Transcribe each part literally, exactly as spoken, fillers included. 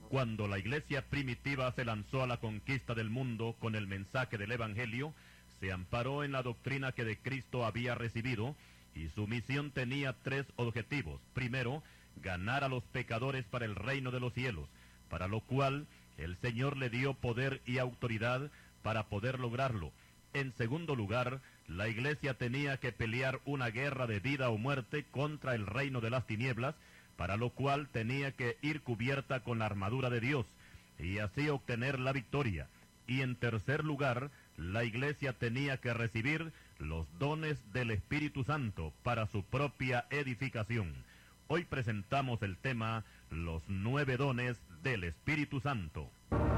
Cuando la iglesia primitiva se lanzó a la conquista del mundo con el mensaje del Evangelio, se amparó en la doctrina que de Cristo había recibido, y su misión tenía tres objetivos. Primero, ganar a los pecadores para el reino de los cielos, para lo cual el Señor le dio poder y autoridad para poder lograrlo. En segundo lugar, la iglesia tenía que pelear una guerra de vida o muerte contra el reino de las tinieblas, para lo cual tenía que ir cubierta con la armadura de Dios, y así obtener la victoria. Y en tercer lugar, la iglesia tenía que recibir los dones del Espíritu Santo para su propia edificación. Hoy presentamos el tema, los nueve dones del Espíritu Santo.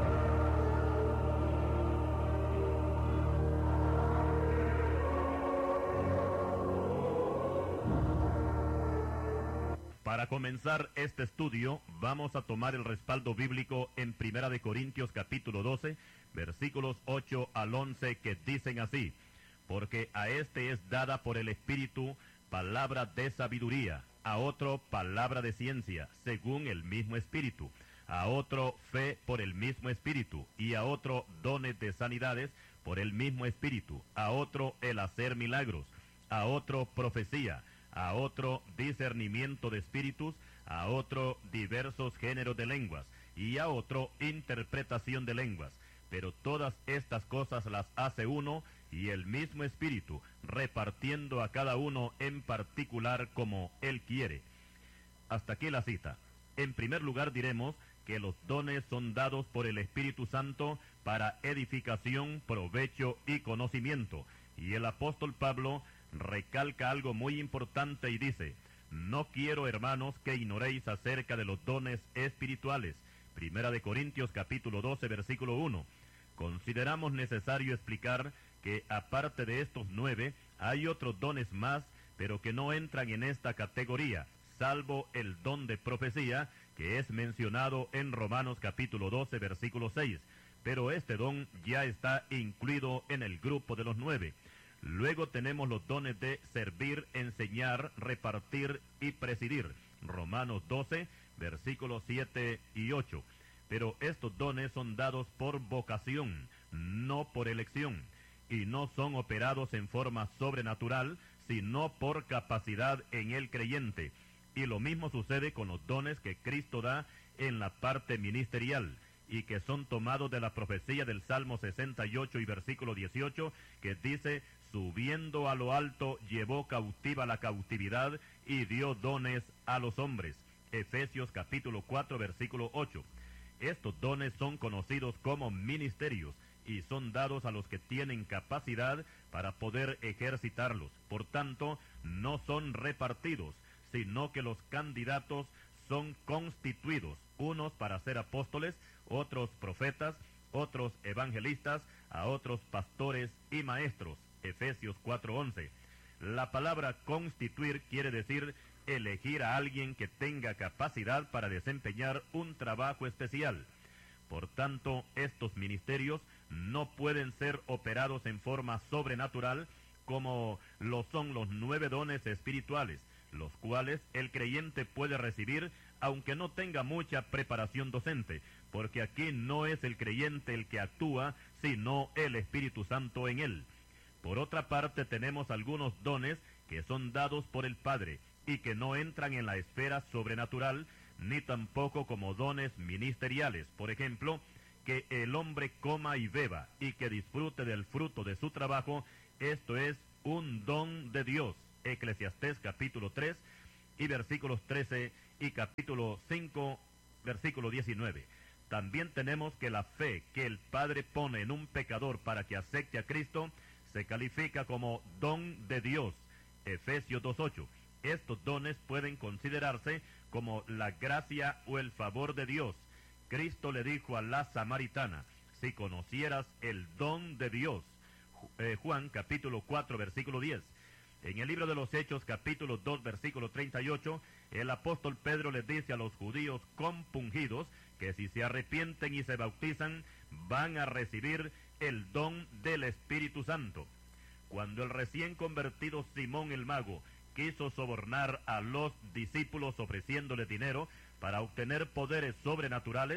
Para comenzar este estudio, vamos a tomar el respaldo bíblico en Primera de Corintios capítulo doce, versículos ocho al once, que dicen así: porque a este es dada por el Espíritu palabra de sabiduría, a otro palabra de ciencia, según el mismo Espíritu, a otro fe por el mismo Espíritu, y a otro dones de sanidades por el mismo Espíritu, a otro el hacer milagros, a otro profecía, a otro discernimiento de espíritus, a otro diversos géneros de lenguas, y a otro interpretación de lenguas. Pero todas estas cosas las hace uno y el mismo Espíritu, repartiendo a cada uno en particular como Él quiere. Hasta aquí la cita. En primer lugar diremos que los dones son dados por el Espíritu Santo para edificación, provecho y conocimiento. Y el apóstol Pablo recalca algo muy importante y dice: no quiero, hermanos, que ignoréis acerca de los dones espirituales. Primera de Corintios capítulo doce, versículo uno. Consideramos necesario explicar que aparte de estos nueve, hay otros dones más, pero que no entran en esta categoría, salvo el don de profecía, que es mencionado en Romanos capítulo doce, versículo seis. Pero este don ya está incluido en el grupo de los nueve. Luego tenemos los dones de servir, enseñar, repartir y presidir. Romanos doce, versículos siete y ocho. Pero estos dones son dados por vocación, no por elección, y no son operados en forma sobrenatural, sino por capacidad en el creyente. Y lo mismo sucede con los dones que Cristo da en la parte ministerial, y que son tomados de la profecía del Salmo sesenta y ocho y versículo dieciocho, que dice: subiendo a lo alto, llevó cautiva la cautividad y dio dones a los hombres. Efesios capítulo cuatro, versículo ocho. Estos dones son conocidos como ministerios y son dados a los que tienen capacidad para poder ejercitarlos. Por tanto, no son repartidos, sino que los candidatos son constituidos, unos para ser apóstoles, otros profetas, otros evangelistas, a otros pastores y maestros. Efesios cuatro once. La palabra constituir quiere decir elegir a alguien que tenga capacidad para desempeñar un trabajo especial. Por tanto, estos ministerios no pueden ser operados en forma sobrenatural como lo son los nueve dones espirituales, los cuales el creyente puede recibir aunque no tenga mucha preparación docente, porque aquí no es el creyente el que actúa, sino el Espíritu Santo en él. Por otra parte, tenemos algunos dones que son dados por el Padre y que no entran en la esfera sobrenatural, ni tampoco como dones ministeriales. Por ejemplo, que el hombre coma y beba y que disfrute del fruto de su trabajo, esto es un don de Dios. Eclesiastés capítulo tres y versículos trece y capítulo cinco, versículo diecinueve. También tenemos que la fe que el Padre pone en un pecador para que acepte a Cristo se califica como don de Dios. Efesios dos ocho. Estos dones pueden considerarse como la gracia o el favor de Dios. Cristo le dijo a la samaritana: si conocieras el don de Dios. Eh, Juan capítulo cuatro, versículo diez. En el libro de los Hechos, capítulo dos, versículo treinta y ocho, el apóstol Pedro les dice a los judíos compungidos que si se arrepienten y se bautizan, van a recibir el don del Espíritu Santo. Cuando el recién convertido Simón el mago quiso sobornar a los discípulos ofreciéndoles dinero para obtener poderes sobrenaturales,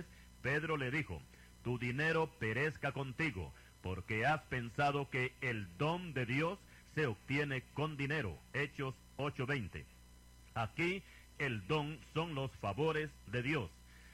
Pedro le dijo: tu dinero perezca contigo, porque has pensado que el don de Dios se obtiene con dinero. Hechos ocho veinte. Aquí el don son los favores de Dios.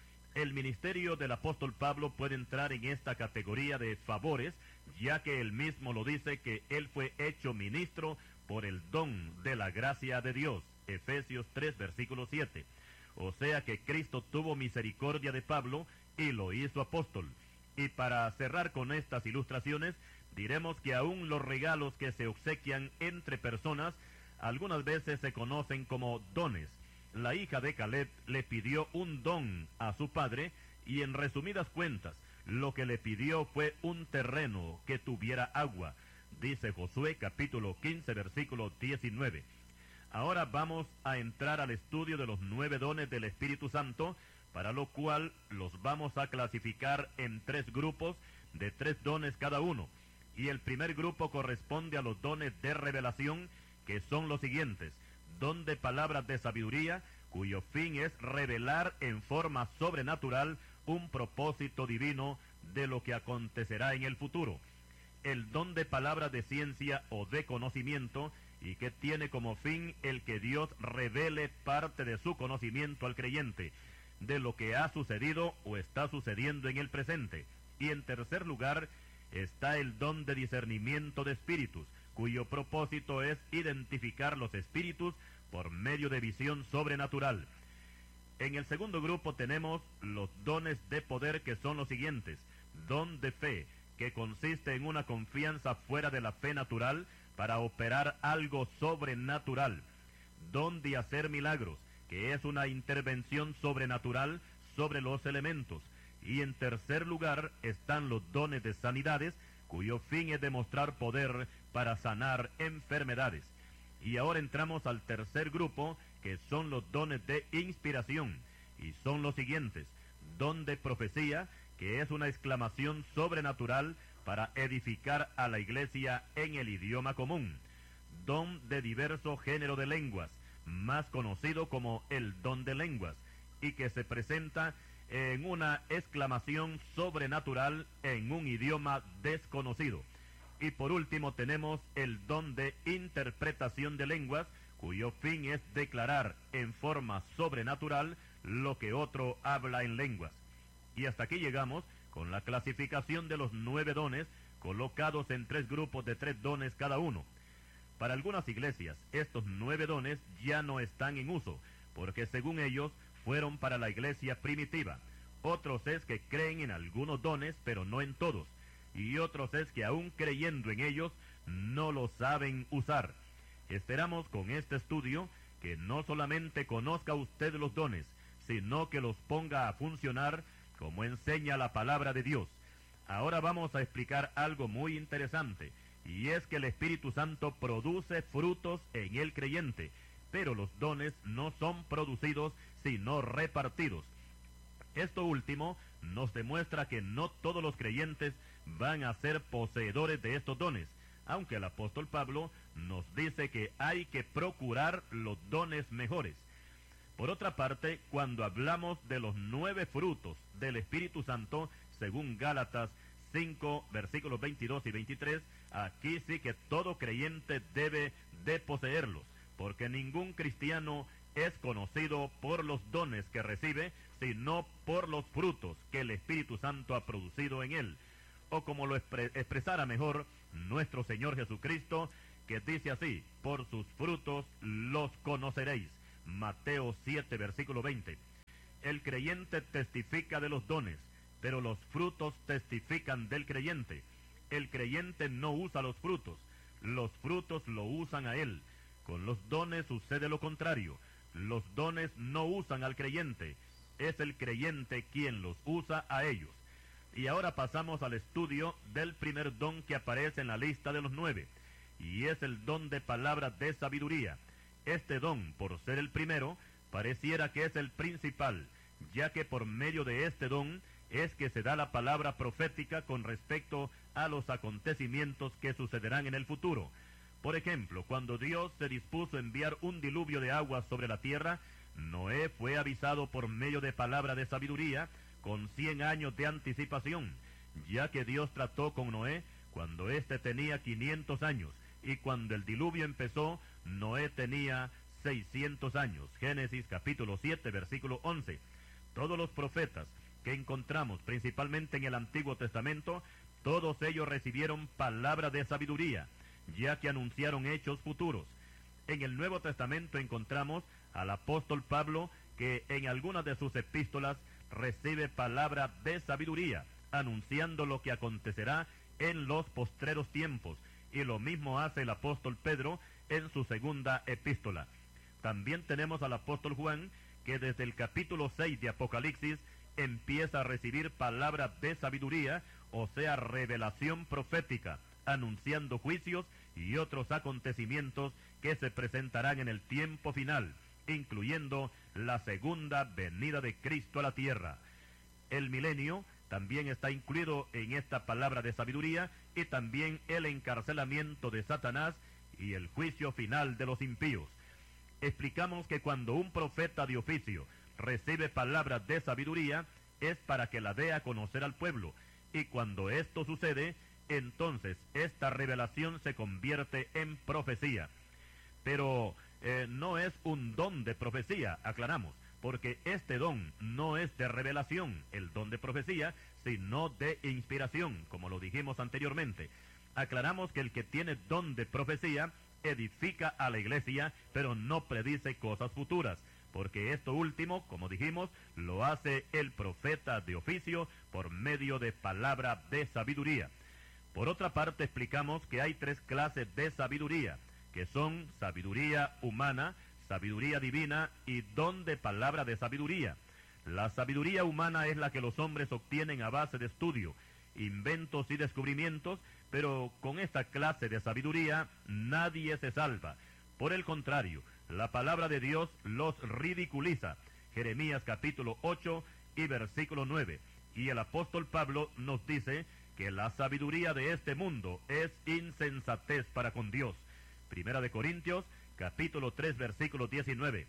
El ministerio del apóstol Pablo puede entrar en esta categoría de favores, ya que él mismo lo dice, que él fue hecho ministro por el don de la gracia de Dios. Efesios tres, versículo siete. O sea que Cristo tuvo misericordia de Pablo y lo hizo apóstol. Y para cerrar con estas ilustraciones, diremos que aún los regalos que se obsequian entre personas algunas veces se conocen como dones. La hija de Caleb le pidió un don a su padre y, en resumidas cuentas, lo que le pidió fue un terreno que tuviera agua. Dice Josué capítulo quince, versículo diecinueve. Ahora vamos a entrar al estudio de los nueve dones del Espíritu Santo, para lo cual los vamos a clasificar en tres grupos de tres dones cada uno. Y el primer grupo corresponde a los dones de revelación, que son los siguientes: don de palabras de sabiduría, cuyo fin es revelar en forma sobrenatural un propósito divino de lo que acontecerá en el futuro. El don de palabras de ciencia o de conocimiento, y que tiene como fin el que Dios revele parte de su conocimiento al creyente, de lo que ha sucedido o está sucediendo en el presente. Y en tercer lugar está el don de discernimiento de espíritus, cuyo propósito es identificar los espíritus por medio de visión sobrenatural. En el segundo grupo tenemos los dones de poder, que son los siguientes: don de fe, que consiste en una confianza fuera de la fe natural para operar algo sobrenatural; don de hacer milagros, que es una intervención sobrenatural sobre los elementos; y en tercer lugar están los dones de sanidades, cuyo fin es demostrar poder para sanar enfermedades. Y ahora entramos al tercer grupo, que son los dones de inspiración, y son los siguientes: don de profecía, que es una exclamación sobrenatural para edificar a la iglesia en el idioma común; don de diverso género de lenguas, más conocido como el don de lenguas, y que se presenta en una exclamación sobrenatural en un idioma desconocido. Y por último tenemos el don de interpretación de lenguas, cuyo fin es declarar en forma sobrenatural lo que otro habla en lenguas. Y hasta aquí llegamos con la clasificación de los nueve dones, colocados en tres grupos de tres dones cada uno. Para algunas iglesias, estos nueve dones ya no están en uso, porque según ellos fueron para la iglesia primitiva. Otros es que creen en algunos dones, pero no en todos. Y otros es que aún creyendo en ellos, no los saben usar. Esperamos con este estudio que no solamente conozca usted los dones, sino que los ponga a funcionar como enseña la palabra de Dios. Ahora vamos a explicar algo muy interesante, y es que el Espíritu Santo produce frutos en el creyente, pero los dones no son producidos, sino repartidos. Esto último nos demuestra que no todos los creyentes van a ser poseedores de estos dones, aunque el apóstol Pablo nos dice que hay que procurar los dones mejores. Por otra parte, cuando hablamos de los nueve frutos del Espíritu Santo, según Gálatas cinco, versículos veintidós y veintitrés, aquí sí que todo creyente debe de poseerlos, porque ningún cristiano es conocido por los dones que recibe, sino por los frutos que el Espíritu Santo ha producido en él. O como lo expre- expresara mejor nuestro Señor Jesucristo, que dice así: por sus frutos los conoceréis. Mateo siete, versículo veinte. El creyente testifica de los dones, pero los frutos testifican del creyente. El creyente no usa los frutos, los frutos lo usan a él. Con los dones sucede lo contrario. Los dones no usan al creyente, es el creyente quien los usa a ellos. Y ahora pasamos al estudio del primer don que aparece en la lista de los nueve, y es el don de palabras de sabiduría. Este don, por ser el primero, pareciera que es el principal, ya que por medio de este don es que se da la palabra profética con respecto a los acontecimientos que sucederán en el futuro. Por ejemplo, cuando Dios se dispuso a enviar un diluvio de agua sobre la tierra, Noé fue avisado por medio de palabra de sabiduría, con cien años de anticipación, ya que Dios trató con Noé cuando éste tenía quinientos años, y cuando el diluvio empezó, Noé tenía seiscientos años. Génesis capítulo siete, versículo once. Todos los profetas que encontramos, principalmente en el Antiguo Testamento, todos ellos recibieron palabra de sabiduría, ya que anunciaron hechos futuros. En el Nuevo Testamento encontramos al apóstol Pablo, que en algunas de sus epístolas recibe palabra de sabiduría, anunciando lo que acontecerá en los postreros tiempos, y lo mismo hace el apóstol Pedro en su segunda epístola. También tenemos al apóstol Juan, que desde el capítulo seis de Apocalipsis empieza a recibir palabra de sabiduría, o sea, revelación profética, anunciando juicios y otros acontecimientos que se presentarán en el tiempo final, incluyendo la segunda venida de Cristo a la tierra. El milenio también está incluido en esta palabra de sabiduría, y también el encarcelamiento de Satanás y el juicio final de los impíos. Explicamos que cuando un profeta de oficio recibe palabra de sabiduría, es para que la dé a conocer al pueblo, y cuando esto sucede, entonces esta revelación se convierte en profecía. Pero eh, no es un don de profecía, aclaramos, porque este don no es de revelación, el don de profecía, sino de inspiración, como lo dijimos anteriormente. Aclaramos que el que tiene don de profecía edifica a la iglesia, pero no predice cosas futuras, porque esto último, como dijimos, lo hace el profeta de oficio por medio de palabra de sabiduría. Por otra parte, explicamos que hay tres clases de sabiduría, que son sabiduría humana, sabiduría divina y don de palabra de sabiduría. La sabiduría humana es la que los hombres obtienen a base de estudio, inventos y descubrimientos, pero con esta clase de sabiduría nadie se salva. Por el contrario, la palabra de Dios los ridiculiza. Jeremías capítulo ocho y versículo nueve. Y el apóstol Pablo nos dice que la sabiduría de este mundo es insensatez para con Dios. Primera de Corintios capítulo tres versículo diecinueve.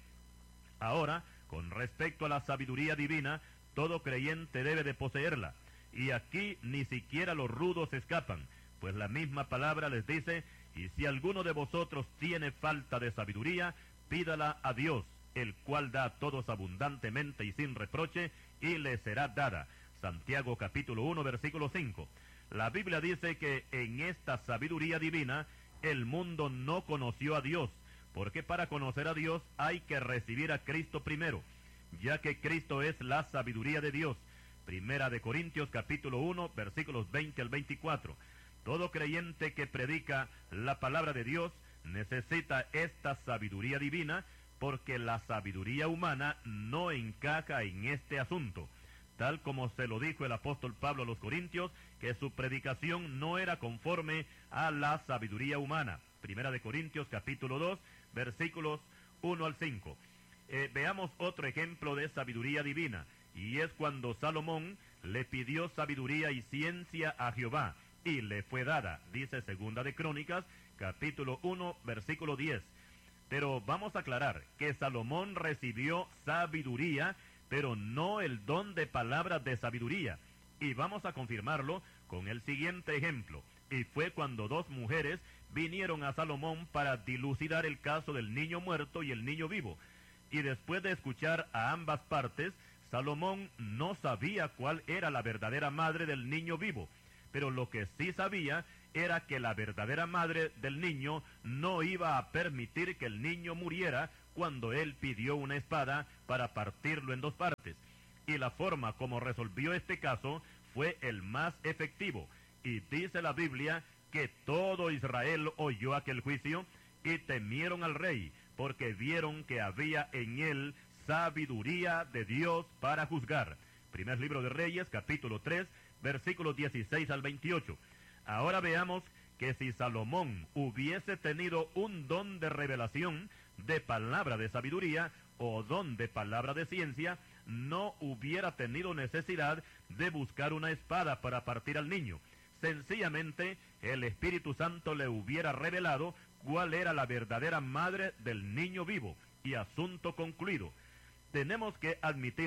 Ahora, con respecto a la sabiduría divina, todo creyente debe de poseerla. Y aquí ni siquiera los rudos escapan, pues la misma palabra les dice: y si alguno de vosotros tiene falta de sabiduría, pídala a Dios, el cual da a todos abundantemente y sin reproche, y le será dada. Santiago capítulo uno versículo cinco. La Biblia dice que en esta sabiduría divina el mundo no conoció a Dios, porque para conocer a Dios hay que recibir a Cristo primero, ya que Cristo es la sabiduría de Dios. Primera de Corintios capítulo uno versículos veinte al veinticuatro. Todo creyente que predica la palabra de Dios necesita esta sabiduría divina, porque la sabiduría humana no encaja en este asunto. Tal como se lo dijo el apóstol Pablo a los Corintios, que su predicación no era conforme a la sabiduría humana. Primera de Corintios capítulo dos, versículos uno al cinco. Eh, veamos otro ejemplo de sabiduría divina, y es cuando Salomón le pidió sabiduría y ciencia a Jehová, y le fue dada, dice Segunda de Crónicas, capítulo uno, versículo diez. Pero vamos a aclarar que Salomón recibió sabiduría, pero no el don de palabras de sabiduría. Y vamos a confirmarlo con el siguiente ejemplo. Y fue cuando dos mujeres vinieron a Salomón para dilucidar el caso del niño muerto y el niño vivo. Y después de escuchar a ambas partes, Salomón no sabía cuál era la verdadera madre del niño vivo, pero lo que sí sabía era que la verdadera madre del niño no iba a permitir que el niño muriera cuando él pidió una espada para partirlo en dos partes. Y la forma como resolvió este caso fue el más efectivo. Y dice la Biblia que todo Israel oyó aquel juicio y temieron al rey, porque vieron que había en él sabiduría de Dios para juzgar. Primer libro de Reyes, capítulo tres, versículos dieciséis al veintiocho. Ahora veamos que si Salomón hubiese tenido un don de revelación, de palabra de sabiduría o don de palabra de ciencia, no hubiera tenido necesidad de buscar una espada para partir al niño. Sencillamente, el Espíritu Santo le hubiera revelado cuál era la verdadera madre del niño vivo, y asunto concluido. Tenemos que admitir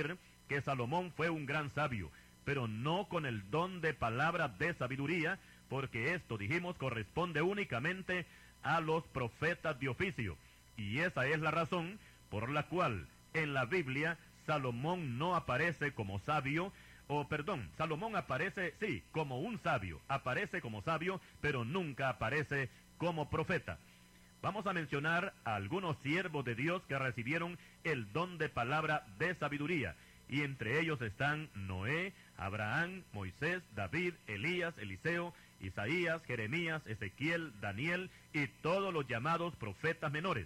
que Salomón fue un gran sabio, pero no con el don de palabra de sabiduría, porque esto, dijimos, corresponde únicamente a los profetas de oficio. Y esa es la razón por la cual en la Biblia Salomón no aparece como sabio, o perdón, Salomón aparece, sí, como un sabio, aparece como sabio, pero nunca aparece como profeta. Vamos a mencionar a algunos siervos de Dios que recibieron el don de palabra de sabiduría, y entre ellos están Noé, Abraham, Moisés, David, Elías, Eliseo, Isaías, Jeremías, Ezequiel, Daniel y todos los llamados profetas menores.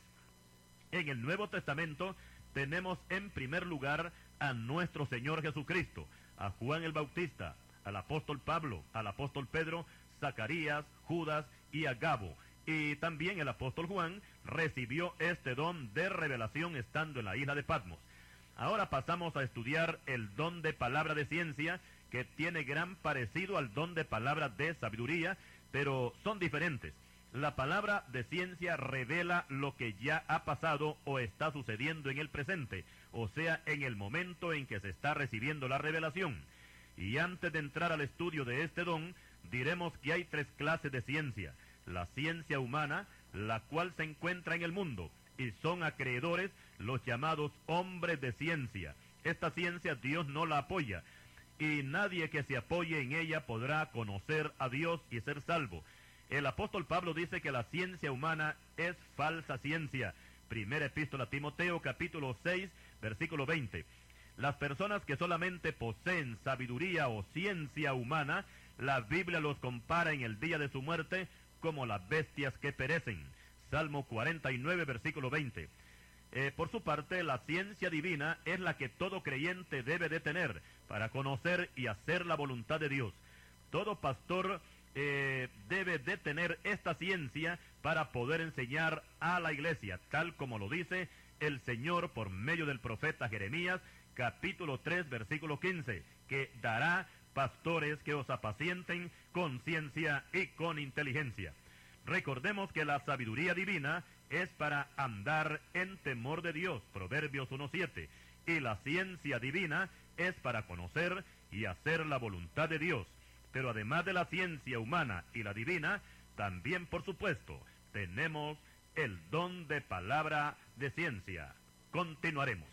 En el Nuevo Testamento tenemos en primer lugar a nuestro Señor Jesucristo, a Juan el Bautista, al apóstol Pablo, al apóstol Pedro, Zacarías, Judas y Agabo. Y también el apóstol Juan recibió este don de revelación estando en la isla de Patmos. Ahora pasamos a estudiar el don de palabra de ciencia, que tiene gran parecido al don de palabra de sabiduría, pero son diferentes. La palabra de ciencia revela lo que ya ha pasado o está sucediendo en el presente, o sea, en el momento en que se está recibiendo la revelación. Y antes de entrar al estudio de este don, diremos que hay tres clases de ciencia. La ciencia humana, la cual se encuentra en el mundo, y son acreedores los llamados hombres de ciencia. Esta ciencia Dios no la apoya, y nadie que se apoye en ella podrá conocer a Dios y ser salvo. El apóstol Pablo dice que la ciencia humana es falsa ciencia. Primera epístola a Timoteo, capítulo seis, versículo veinte. Las personas que solamente poseen sabiduría o ciencia humana, la Biblia los compara en el día de su muerte como las bestias que perecen. Salmo cuarenta y nueve, versículo veinte. Eh, por su parte, la ciencia divina es la que todo creyente debe de tener para conocer y hacer la voluntad de Dios. Todo pastor eh, debe de tener esta ciencia para poder enseñar a la iglesia, tal como lo dice el Señor por medio del profeta Jeremías, capítulo tres, versículo quince, que dará pastores que os apacienten con ciencia y con inteligencia. Recordemos que la sabiduría divina es para andar en temor de Dios, Proverbios uno siete, y la ciencia divina es para conocer y hacer la voluntad de Dios. Pero además de la ciencia humana y la divina, también, por supuesto, tenemos el don de palabra de ciencia. Continuaremos.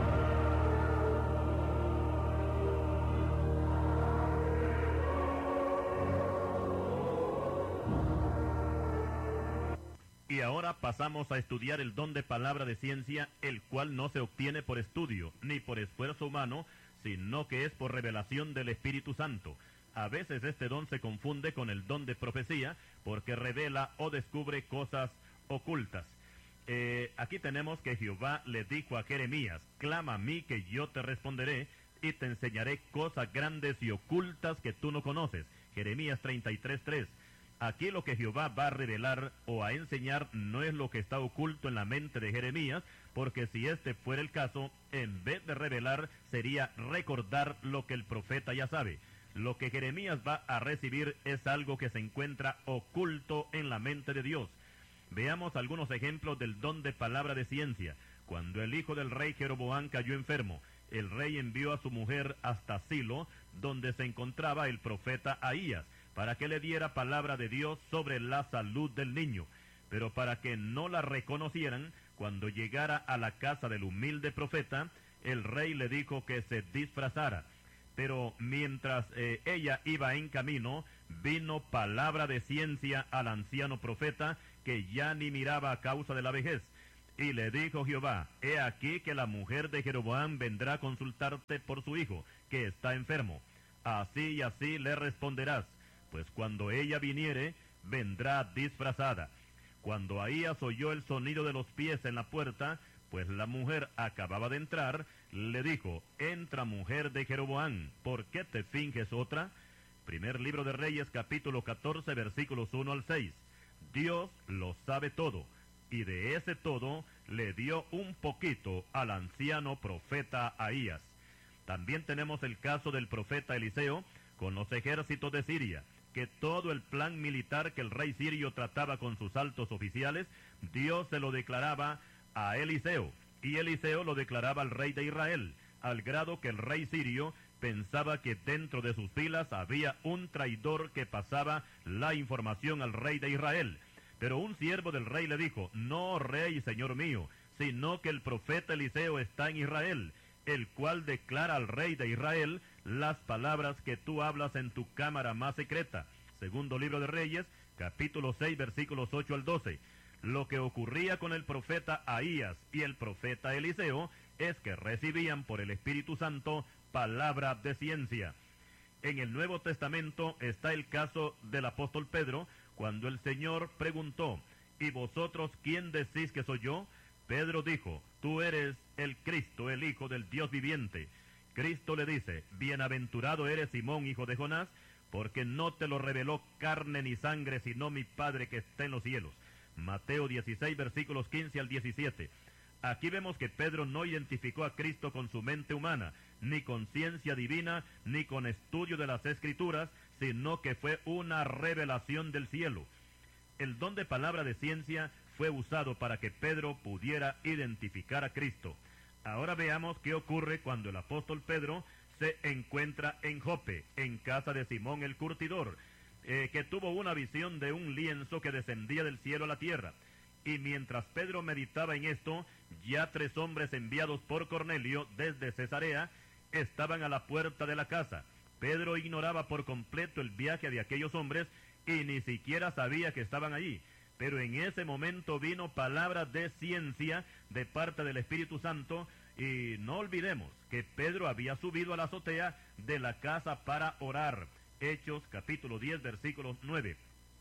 Y ahora pasamos a estudiar el don de palabra de ciencia, el cual no se obtiene por estudio, ni por esfuerzo humano, sino que es por revelación del Espíritu Santo. A veces este don se confunde con el don de profecía, porque revela o descubre cosas ocultas. Eh, aquí tenemos que Jehová le dijo a Jeremías: clama a mí que yo te responderé, y te enseñaré cosas grandes y ocultas que tú no conoces. Jeremías treinta y tres, tres. Aquí lo que Jehová va a revelar o a enseñar no es lo que está oculto en la mente de Jeremías, porque si este fuera el caso, en vez de revelar, sería recordar lo que el profeta ya sabe. Lo que Jeremías va a recibir es algo que se encuentra oculto en la mente de Dios. Veamos algunos ejemplos del don de palabra de ciencia. Cuando el hijo del rey Jeroboam cayó enfermo, el rey envió a su mujer hasta Silo, donde se encontraba el profeta Ahías, para que le diera palabra de Dios sobre la salud del niño. Pero para que no la reconocieran, cuando llegara a la casa del humilde profeta, el rey le dijo que se disfrazara. Pero mientras eh, ella iba en camino, vino palabra de ciencia al anciano profeta, que ya ni miraba a causa de la vejez. Y le dijo Jehová: he aquí que la mujer de Jeroboam vendrá a consultarte por su hijo, que está enfermo. Así y así le responderás, pues cuando ella viniere, vendrá disfrazada. Cuando Ahías oyó el sonido de los pies en la puerta, pues la mujer acababa de entrar, le dijo: entra, mujer de Jeroboam, ¿por qué te finges otra? Primer libro de Reyes, capítulo catorce, versículos uno al seis. Dios lo sabe todo, y de ese todo le dio un poquito al anciano profeta Ahías. También tenemos el caso del profeta Eliseo con los ejércitos de Siria, que todo el plan militar que el rey sirio trataba con sus altos oficiales, Dios se lo declaraba a Eliseo, y Eliseo lo declaraba al rey de Israel. al grado que el rey sirio pensaba que dentro de sus filas había un traidor que pasaba la información al rey de Israel. Pero un siervo del rey le dijo: no, rey, señor mío, sino que el profeta Eliseo está en Israel, el cual declara al rey de Israel las palabras que tú hablas en tu cámara más secreta. Segundo libro de Reyes, capítulo seis, versículos ocho al doce. Lo que ocurría con el profeta Ahías y el profeta Eliseo es que recibían por el Espíritu Santo palabra de ciencia. En el Nuevo Testamento está el caso del apóstol Pedro, cuando el Señor preguntó: ¿y vosotros quién decís que soy yo? Pedro dijo: tú eres el Cristo, el Hijo del Dios viviente. Cristo le dice: bienaventurado eres Simón, hijo de Jonás, porque no te lo reveló carne ni sangre, sino mi Padre que está en los cielos. Mateo dieciséis, versículos quince al diecisiete. Aquí vemos que Pedro no identificó a Cristo con su mente humana, ni con ciencia divina, ni con estudio de las Escrituras, sino que fue una revelación del cielo. El don de palabra de ciencia fue usado para que Pedro pudiera identificar a Cristo. Ahora veamos qué ocurre cuando el apóstol Pedro se encuentra en Jope, en casa de Simón el curtidor, eh, que tuvo una visión de un lienzo que descendía del cielo a la tierra. Y mientras Pedro meditaba en esto, ya tres hombres enviados por Cornelio desde Cesarea estaban a la puerta de la casa. Pedro ignoraba por completo el viaje de aquellos hombres y ni siquiera sabía que estaban allí. Pero en ese momento vino palabra de ciencia de parte del Espíritu Santo, y no olvidemos que Pedro había subido a la azotea de la casa para orar. Hechos capítulo diez, versículo nueve.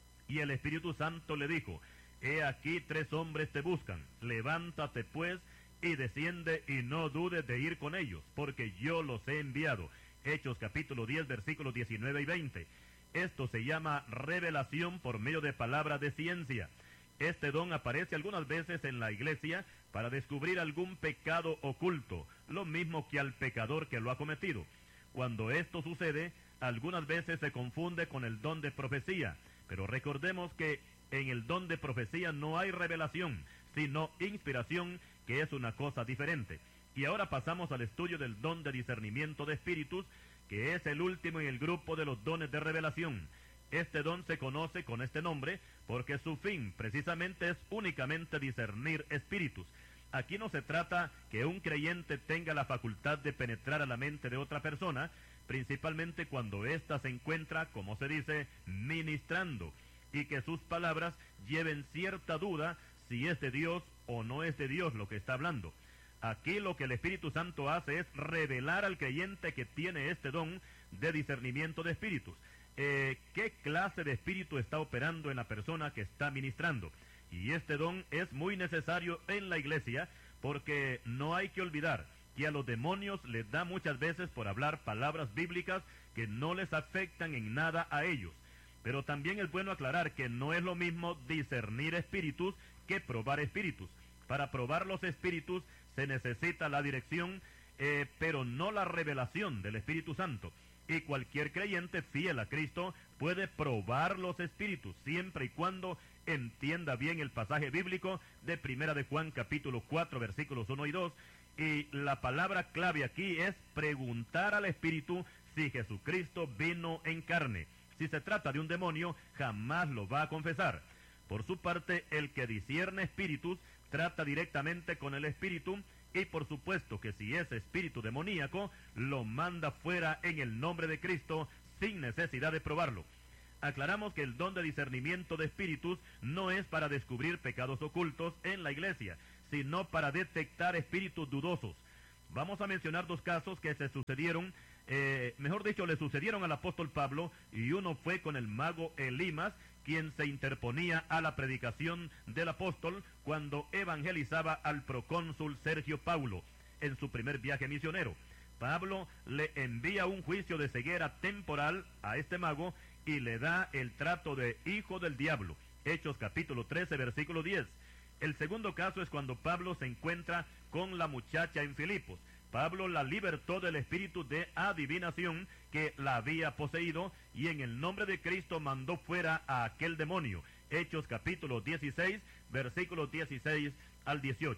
Y el Espíritu Santo le dijo: he aquí tres hombres te buscan, levántate pues y desciende y no dudes de ir con ellos, porque yo los he enviado. Hechos capítulo diez, versículos diecinueve y veinte. Esto se llama revelación por medio de palabra de ciencia. Este don aparece algunas veces en la iglesia para descubrir algún pecado oculto, lo mismo que al pecador que lo ha cometido. Cuando esto sucede, algunas veces se confunde con el don de profecía, pero recordemos que en el don de profecía no hay revelación, sino inspiración, que es una cosa diferente. Y ahora pasamos al estudio del don de discernimiento de espíritus, que es el último en el grupo de los dones de revelación. Este don se conoce con este nombre porque su fin precisamente es únicamente discernir espíritus. Aquí no se trata que un creyente tenga la facultad de penetrar a la mente de otra persona, principalmente cuando ésta se encuentra, como se dice, ministrando, y que sus palabras lleven cierta duda si es de Dios o no es de Dios lo que está hablando. Aquí lo que el Espíritu Santo hace es revelar al creyente que tiene este don de discernimiento de espíritus. Eh, ¿Qué clase de espíritu está operando en la persona que está ministrando? Y este don es muy necesario en la iglesia, porque no hay que olvidar que a los demonios les da muchas veces por hablar palabras bíblicas que no les afectan en nada a ellos. Pero también es bueno aclarar que no es lo mismo discernir espíritus que probar espíritus. Para probar los espíritus se necesita la dirección, eh, pero no la revelación del Espíritu Santo. Y cualquier creyente fiel a Cristo puede probar los espíritus, siempre y cuando entienda bien el pasaje bíblico de Primera de Juan capítulo cuatro, versículos uno y dos. Y la palabra clave aquí es preguntar al espíritu si Jesucristo vino en carne. Si se trata de un demonio, jamás lo va a confesar. Por su parte, el que discierne espíritus trata directamente con el espíritu, y por supuesto que si es espíritu demoníaco, lo manda fuera en el nombre de Cristo sin necesidad de probarlo. Aclaramos que el don de discernimiento de espíritus no es para descubrir pecados ocultos en la iglesia, sino para detectar espíritus dudosos. Vamos a mencionar dos casos que se sucedieron, eh, mejor dicho, le sucedieron al apóstol Pablo, y uno fue con el mago Elimas, quien se interponía a la predicación del apóstol cuando evangelizaba al procónsul Sergio Paulo en su primer viaje misionero. Pablo le envía un juicio de ceguera temporal a este mago y le da el trato de hijo del diablo. Hechos capítulo trece, versículo diez. El segundo caso es cuando Pablo se encuentra con la muchacha en Filipos. Pablo la libertó del espíritu de adivinación que la había poseído, y en el nombre de Cristo mandó fuera a aquel demonio. Hechos capítulo dieciséis, versículos dieciséis al dieciocho.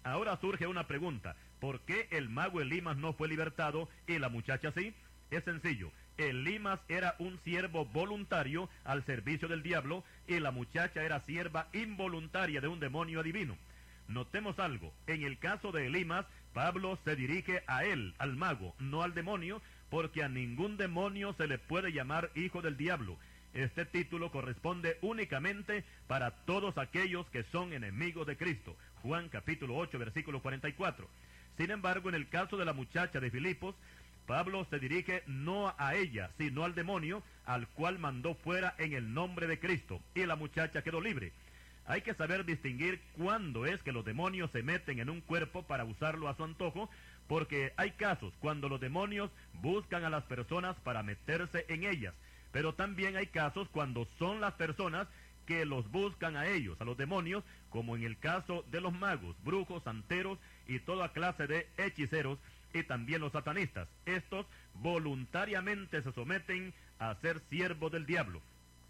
Ahora surge una pregunta: ¿por qué el mago Elimas no fue libertado y la muchacha sí? Es sencillo: Elimas era un siervo voluntario al servicio del diablo y la muchacha era sierva involuntaria de un demonio adivino. Notemos algo: en el caso de Elimas, Pablo se dirige a él, al mago, no al demonio, porque a ningún demonio se le puede llamar hijo del diablo. Este título corresponde únicamente para todos aquellos que son enemigos de Cristo. Juan capítulo ocho, versículo cuarenta y cuatro. Sin embargo, en el caso de la muchacha de Filipos, Pablo se dirige no a ella, sino al demonio, al cual mandó fuera en el nombre de Cristo, y la muchacha quedó libre. Hay que saber distinguir cuándo es que los demonios se meten en un cuerpo para usarlo a su antojo, porque hay casos cuando los demonios buscan a las personas para meterse en ellas, pero también hay casos cuando son las personas que los buscan a ellos, a los demonios, como en el caso de los magos, brujos, santeros y toda clase de hechiceros, y también los satanistas. Estos voluntariamente se someten a ser siervos del diablo,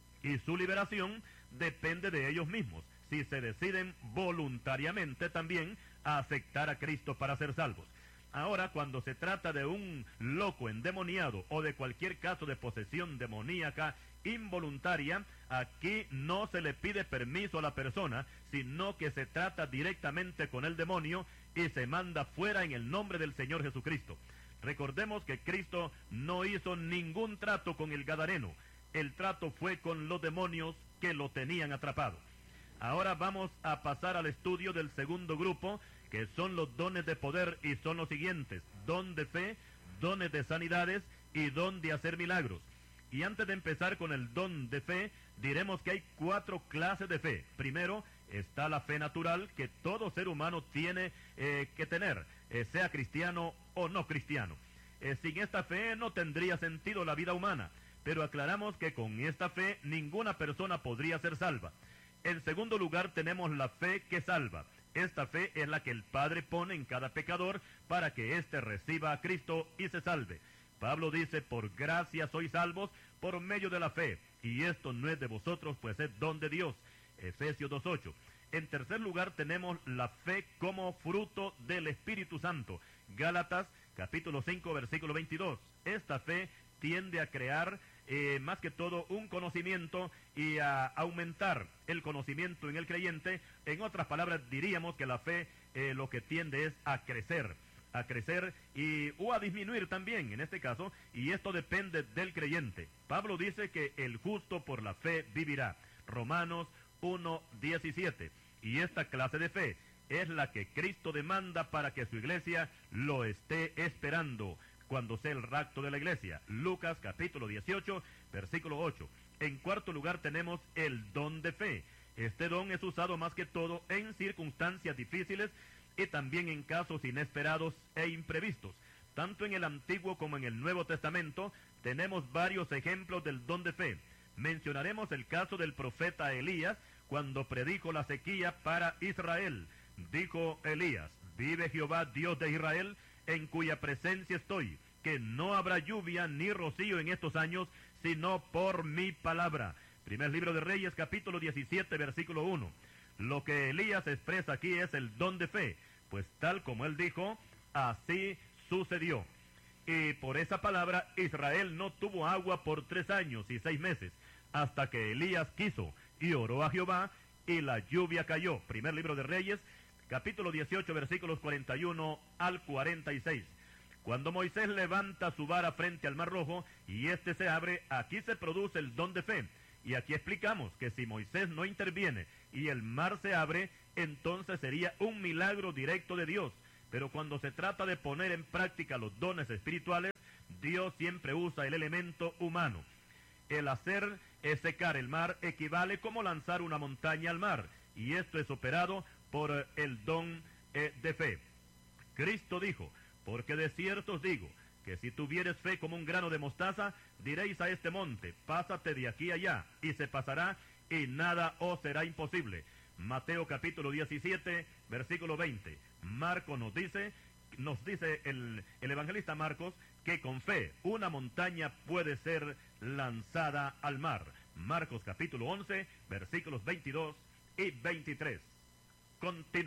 y su liberación depende de ellos mismos, si se deciden voluntariamente también a aceptar a Cristo para ser salvos. Ahora, cuando se trata de un loco endemoniado o de cualquier caso de posesión demoníaca involuntaria, aquí no se le pide permiso a la persona, sino que se trata directamente con el demonio y se manda fuera en el nombre del Señor Jesucristo. Recordemos que Cristo no hizo ningún trato con el gadareno. El trato fue con los demonios que lo tenían atrapado. Ahora vamos a pasar al estudio del segundo grupo, que son los dones de poder, y son los siguientes: don de fe, dones de sanidades y don de hacer milagros. Y antes de empezar con el don de fe, diremos que hay cuatro clases de fe. Primero está la fe natural, que todo ser humano tiene eh, que tener, eh, sea cristiano o no cristiano. Eh, sin esta fe no tendría sentido la vida humana, pero aclaramos que con esta fe ninguna persona podría ser salva. En segundo lugar tenemos la fe que salva. Esta fe es la que el Padre pone en cada pecador para que éste reciba a Cristo y se salve. Pablo dice: por gracia sois salvos por medio de la fe, y esto no es de vosotros, pues es don de Dios. Efesios dos ocho. En tercer lugar tenemos la fe como fruto del Espíritu Santo. Gálatas capítulo cinco, versículo veintidós. Esta fe tiende a crear eh, más que todo un conocimiento y a aumentar el conocimiento en el creyente. En otras palabras, diríamos que la fe eh, lo que tiende es a crecer, a crecer y o a disminuir también en este caso, y esto depende del creyente. Pablo dice que el justo por la fe vivirá. Romanos uno, diecisiete. Y esta clase de fe es la que Cristo demanda para que su iglesia lo esté esperando cuando sea el rapto de la iglesia. Lucas capítulo dieciocho, versículo ocho. En cuarto lugar tenemos el don de fe. Este don es usado más que todo en circunstancias difíciles y también en casos inesperados e imprevistos. Tanto en el Antiguo como en el Nuevo Testamento tenemos varios ejemplos del don de fe. Mencionaremos el caso del profeta Elías cuando predijo la sequía para Israel. Dijo Elías: vive Jehová Dios de Israel, en cuya presencia estoy, que no habrá lluvia ni rocío en estos años, sino por mi palabra. Primer libro de Reyes, capítulo diecisiete, versículo uno. Lo que Elías expresa aquí es el don de fe, pues tal como él dijo, así sucedió. Y por esa palabra Israel no tuvo agua por tres años y seis meses, hasta que Elías quiso y oró a Jehová, y la lluvia cayó. Primer libro de Reyes, capítulo dieciocho, versículos cuarenta y uno al cuarenta y seis. Cuando Moisés levanta su vara frente al Mar Rojo y éste se abre, aquí se produce el don de fe. Y aquí explicamos que si Moisés no interviene y el mar se abre, entonces sería un milagro directo de Dios. Pero cuando se trata de poner en práctica los dones espirituales, Dios siempre usa el elemento humano. El hacer es secar el mar equivale como lanzar una montaña al mar, y esto es operado por el don eh, de fe. Cristo dijo: porque de cierto os digo, que si tuvieres fe como un grano de mostaza, diréis a este monte: pásate de aquí allá, y se pasará, y nada os será imposible. Mateo capítulo diecisiete, versículo veinte. Marcos nos dice, nos dice el, el evangelista Marcos, que con fe una montaña puede ser lanzada al mar. Marcos capítulo once, versículos veintidós y veintitrés. Continuaremos.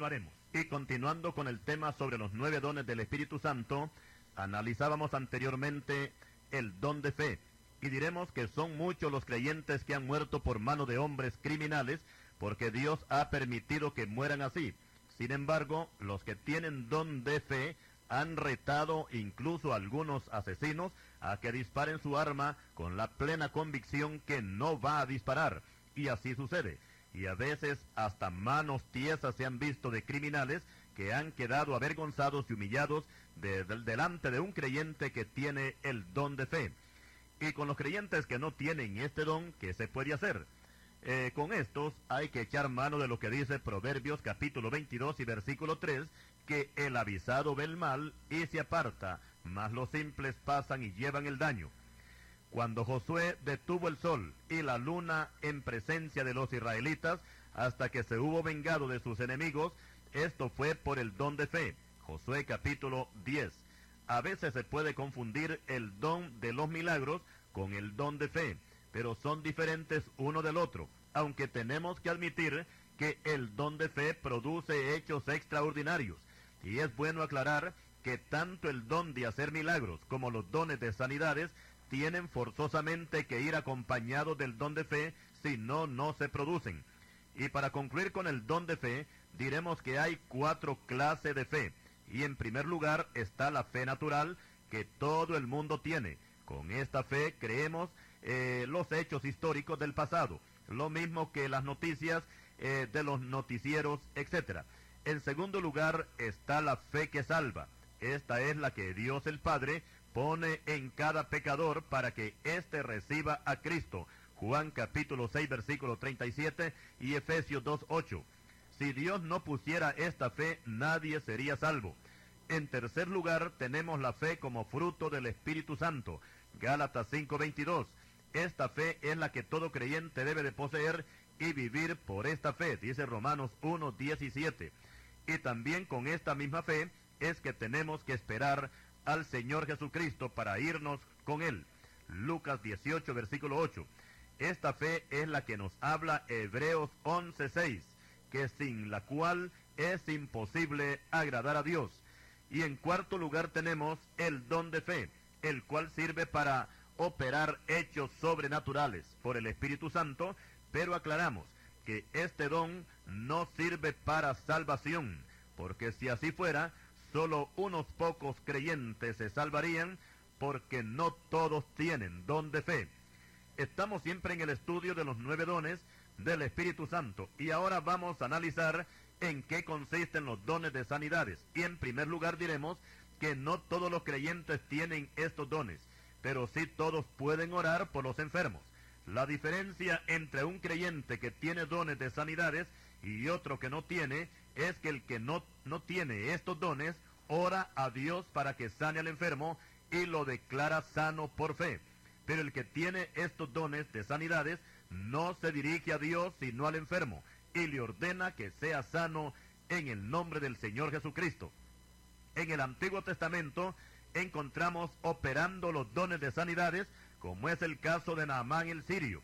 Y continuando con el tema sobre los nueve dones del Espíritu Santo, analizábamos anteriormente el don de fe, y diremos que son muchos los creyentes que han muerto por mano de hombres criminales, porque Dios ha permitido que mueran así. Sin embargo, los que tienen don de fe han retado incluso a algunos asesinos a que disparen su arma con la plena convicción que no va a disparar, y así sucede. Y a veces hasta manos tiesas se han visto de criminales que han quedado avergonzados y humillados de, de, delante de un creyente que tiene el don de fe. Y con los creyentes que no tienen este don, ¿qué se puede hacer? Eh, con estos hay que echar mano de lo que dice Proverbios capítulo veintidós y versículo tres, que el avisado ve el mal y se aparta, mas los simples pasan y llevan el daño. Cuando Josué detuvo el sol y la luna en presencia de los israelitas hasta que se hubo vengado de sus enemigos, esto fue por el don de fe. Josué capítulo diez. A veces se puede confundir el don de los milagros con el don de fe, pero son diferentes uno del otro, aunque tenemos que admitir que el don de fe produce hechos extraordinarios. Y es bueno aclarar que tanto el don de hacer milagros como los dones de sanidades tienen forzosamente que ir acompañados del don de fe, si no, no se producen. Y para concluir con el don de fe, diremos que hay cuatro clases de fe. Y en primer lugar está la fe natural, que todo el mundo tiene. Con esta fe creemos eh, los hechos históricos del pasado, lo mismo que las noticias eh, de los noticieros, etcétera. En segundo lugar está la fe que salva. Esta es la que Dios el Padre pone en cada pecador para que éste reciba a Cristo. Juan capítulo seis versículo treinta y siete y Efesios dos ocho. Si Dios no pusiera esta fe, nadie sería salvo. En tercer lugar tenemos la fe como fruto del Espíritu Santo. Gálatas cinco veintidós. Esta fe es la que todo creyente debe de poseer y vivir por esta fe, dice Romanos uno diecisiete. Y también con esta misma fe es que tenemos que esperar al Señor Jesucristo para irnos con Él. Lucas dieciocho, versículo ocho. Esta fe es la que nos habla Hebreos once seis, que sin la cual es imposible agradar a Dios. Y en cuarto lugar tenemos el don de fe, el cual sirve para operar hechos sobrenaturales por el Espíritu Santo, pero aclaramos que este don no sirve para salvación, porque si así fuera, solo unos pocos creyentes se salvarían, porque no todos tienen don de fe. Estamos siempre en el estudio de los nueve dones del Espíritu Santo, y ahora vamos a analizar en qué consisten los dones de sanidades. Y en primer lugar diremos que no todos los creyentes tienen estos dones, pero sí todos pueden orar por los enfermos. La diferencia entre un creyente que tiene dones de sanidades y otro que no tiene, es que el que no, no tiene estos dones, ora a Dios para que sane al enfermo y lo declara sano por fe. Pero el que tiene estos dones de sanidades, no se dirige a Dios sino al enfermo, y le ordena que sea sano en el nombre del Señor Jesucristo. En el Antiguo Testamento encontramos operando los dones de sanidades, como es el caso de Naamán el sirio.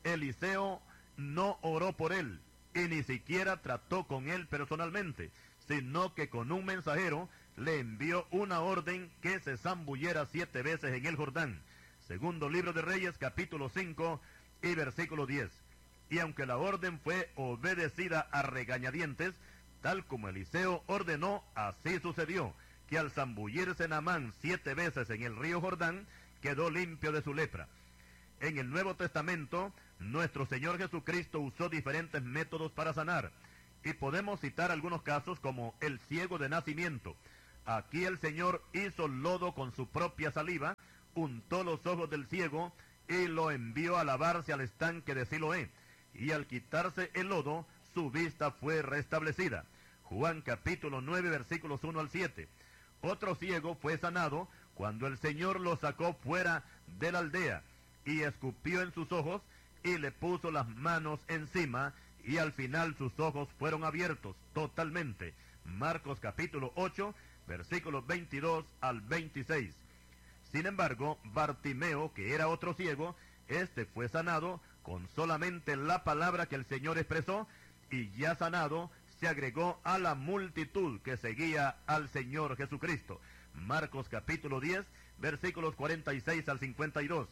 Eliseo no oró por él, y ni siquiera trató con él personalmente, sino que con un mensajero le envió una orden que se zambullera siete veces en el Jordán. Segundo libro de Reyes, capítulo cinco y versículo diez. Y aunque la orden fue obedecida a regañadientes, tal como Eliseo ordenó, así sucedió, que al zambullirse Naamán siete veces en el río Jordán, quedó limpio de su lepra. En el Nuevo Testamento, nuestro Señor Jesucristo usó diferentes métodos para sanar, y podemos citar algunos casos como el ciego de nacimiento. Aquí el Señor hizo lodo con su propia saliva, untó los ojos del ciego y lo envió a lavarse al estanque de Siloé, y al quitarse el lodo, su vista fue restablecida. Juan capítulo nueve, versículos uno al siete. Otro ciego fue sanado cuando el Señor lo sacó fuera de la aldea, y escupió en sus ojos, y le puso las manos encima, y al final sus ojos fueron abiertos totalmente. Marcos capítulo ocho, versículos veintidós al veintiséis. Sin embargo, Bartimeo, que era otro ciego, este fue sanado con solamente la palabra que el Señor expresó, y ya sanado, se agregó a la multitud que seguía al Señor Jesucristo. Marcos capítulo diez, versículos cuarenta y seis al cincuenta y dos.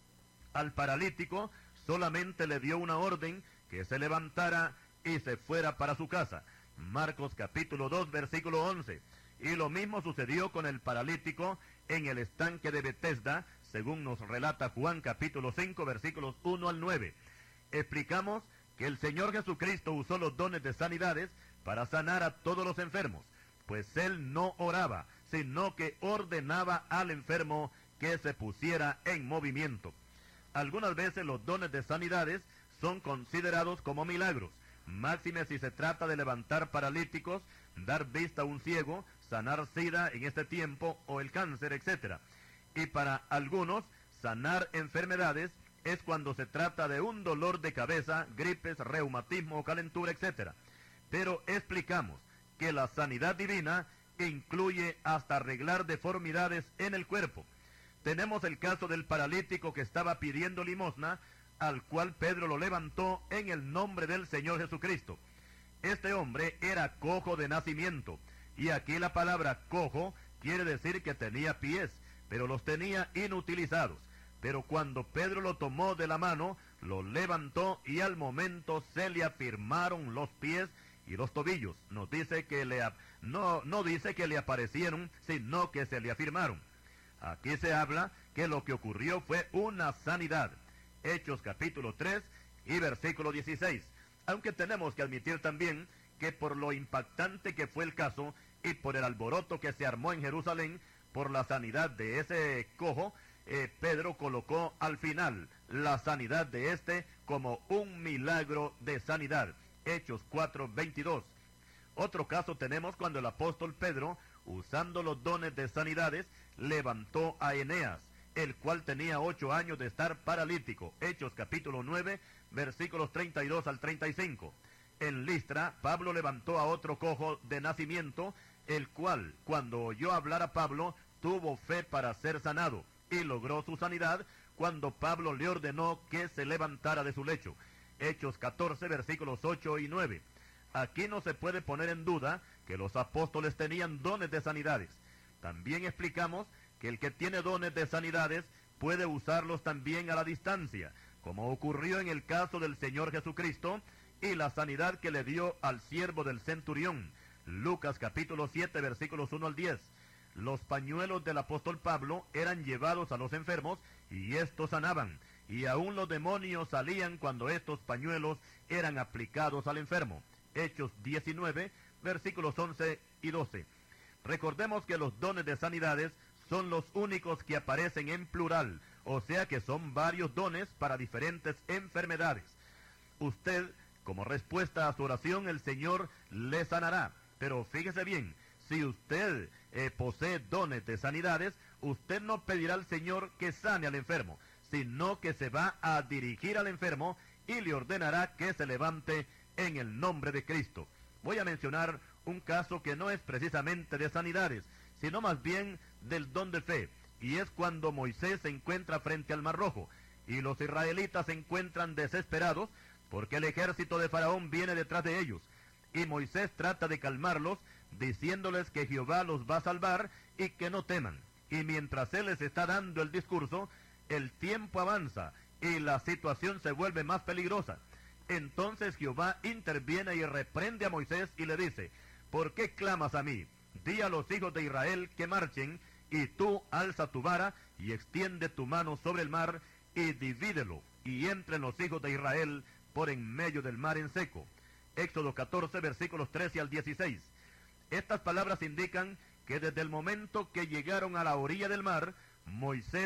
Al paralítico solamente le dio una orden, que se levantara y se fuera para su casa. Marcos capítulo dos, versículo once. Y lo mismo sucedió con el paralítico en el estanque de Betesda, según nos relata Juan capítulo cinco, versículos uno al nueve. Explicamos que el Señor Jesucristo usó los dones de sanidades para sanar a todos los enfermos, pues Él no oraba, sino que ordenaba al enfermo que se pusiera en movimiento. Algunas veces los dones de sanidades son considerados como milagros, máxime si se trata de levantar paralíticos, dar vista a un ciego, sanar sida en este tiempo o el cáncer, etcétera. Y para algunos, sanar enfermedades es cuando se trata de un dolor de cabeza, gripes, reumatismo o calentura, etcétera. Pero explicamos que la sanidad divina incluye hasta arreglar deformidades en el cuerpo. Tenemos el caso del paralítico que estaba pidiendo limosna, al cual Pedro lo levantó en el nombre del Señor Jesucristo. Este hombre era cojo de nacimiento, y aquí la palabra cojo quiere decir que tenía pies, pero los tenía inutilizados. Pero cuando Pedro lo tomó de la mano, lo levantó y al momento se le afirmaron los pies y los tobillos. Nos dice que le, no, no dice que le aparecieron, sino que se le afirmaron. Aquí se habla que lo que ocurrió fue una sanidad. Hechos capítulo tres y versículo dieciséis. Aunque tenemos que admitir también que por lo impactante que fue el caso y por el alboroto que se armó en Jerusalén por la sanidad de ese cojo, eh, Pedro colocó al final la sanidad de este como un milagro de sanidad. Hechos cuatro veintidós. Otro caso tenemos cuando el apóstol Pedro, usando los dones de sanidades, levantó a Eneas, el cual tenía ocho años de estar paralítico. Hechos capítulo nueve, versículos treinta y dos al treinta y cinco. En Listra, Pablo levantó a otro cojo de nacimiento, el cual, cuando oyó hablar a Pablo, tuvo fe para ser sanado, y logró su sanidad cuando Pablo le ordenó que se levantara de su lecho. Hechos catorce, versículos ocho y nueve. Aquí no se puede poner en duda que los apóstoles tenían dones de sanidades. También explicamos que el que tiene dones de sanidades puede usarlos también a la distancia, como ocurrió en el caso del Señor Jesucristo y la sanidad que le dio al siervo del centurión. Lucas capítulo siete, versículos uno al diez. Los pañuelos del apóstol Pablo eran llevados a los enfermos y estos sanaban, y aún los demonios salían cuando estos pañuelos eran aplicados al enfermo. Hechos diecinueve, versículos once y doce. Recordemos que los dones de sanidades son los únicos que aparecen en plural, o sea que son varios dones para diferentes enfermedades. Usted, como respuesta a su oración, el Señor le sanará. Pero fíjese bien, si usted eh, posee dones de sanidades, usted no pedirá al Señor que sane al enfermo, sino que se va a dirigir al enfermo y le ordenará que se levante en el nombre de Cristo. Voy a mencionar un caso que no es precisamente de sanidades, sino más bien del don de fe, y es cuando Moisés se encuentra frente al Mar Rojo, y los israelitas se encuentran desesperados, porque el ejército de Faraón viene detrás de ellos, y Moisés trata de calmarlos, diciéndoles que Jehová los va a salvar, y que no teman. Y mientras él les está dando el discurso, el tiempo avanza, y la situación se vuelve más peligrosa. Entonces Jehová interviene y reprende a Moisés y le dice: ¿por qué clamas a mí? Di a los hijos de Israel que marchen, y tú alza tu vara y extiende tu mano sobre el mar y divídelo, y entren los hijos de Israel por en medio del mar en seco. Éxodo catorce, versículos trece al dieciséis. Estas palabras indican que desde el momento que llegaron a la orilla del mar, Moisés